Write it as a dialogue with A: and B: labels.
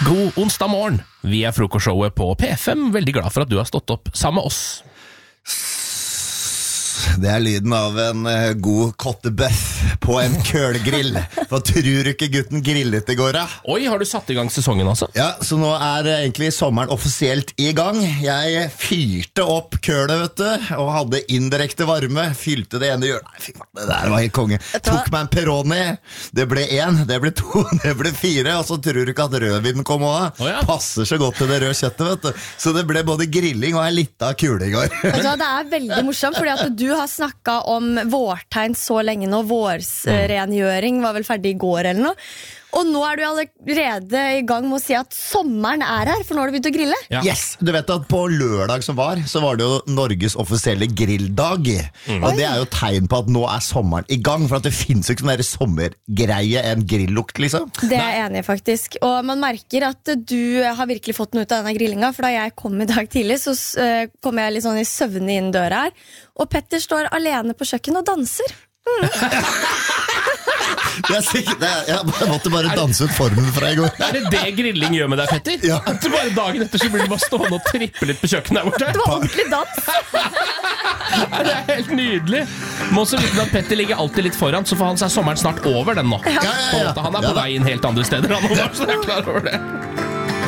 A: God onsdag morgen. Vi frokostshowet på P5. Veldig glad for at du har stått opp sammen med oss.
B: Det lyden av en god kottebøff på en kølgrill. For tror du ikke gutten grillet I går, da?
A: Oi, har du satt I gang sesongen altså?
B: Ja, så nå egentlig sommeren offisielt I gang. Jeg fyrte opp kølet, vet du, og hadde indirekte varme. Fylte det ene hjørnet. Nei, fy faen, det der var helt konge. Tok meg en Peroni. Det ble 1, det ble 2, det ble 4. Og så tror du ikke at rødvinen kom også.
A: Ja.
B: Passer så godt til det røde kjøttet, vet du. Så det ble både grilling og en liten kule I går.
C: Det veldig morsomt, fordi at du har snakket om vårtegn så lenge nå. Vårsrengjøring var vel ferdig I går eller noe. Og nå du allerede I gang med å si at sommeren her, for nå har du begynt å grille.
A: Ja.
B: Yes, du vet at på lørdag så var det jo Norges offisielle grilldag. Og det jo tegn på at nå sommeren I gang, for at det finnes jo ikke sånn der sommergreie, en grilllukt liksom.
C: Det jeg enig I faktisk. Og man merker at du har virkelig fått noe ut av denne grillinga, for da jeg kom I dag tidlig, så kom jeg litt sånn I søvne inn døra her, og Petter står alene på kjøkken og danser.
B: Jeg måtte bare danse ut formen fra I går.
A: Det grilling gjør med deg, Petter?
B: Ja.
A: At du bare dagen etter så blir du bare stående og trippe litt på kjøkkenet der borte.
C: Det var ordentlig dans.
A: Det helt nydelig. Må også vite at Petter ligger alltid litt foran, så for han er sommeren snart over den nå.
B: Ja.
A: Han på vei inn helt andre steder, han også, så jeg er klar over det.